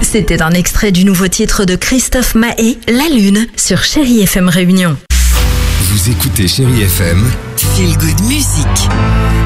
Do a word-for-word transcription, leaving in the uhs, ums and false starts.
C'était un extrait du nouveau titre de Christophe Maé, La Lune, sur Chérie F M Réunion. Vous écoutez Chérie F M. Feel Good Music.